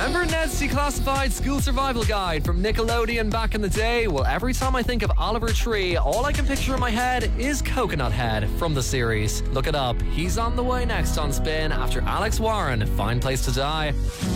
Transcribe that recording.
Remember Ned's Declassified School Survival Guide from Nickelodeon back in the day? Well, every time I think of Oliver Tree, all I can picture in my head is Coconut Head from the series. Look it up. He's on the way next on Spin after Alex Warren, Fine Place to Die.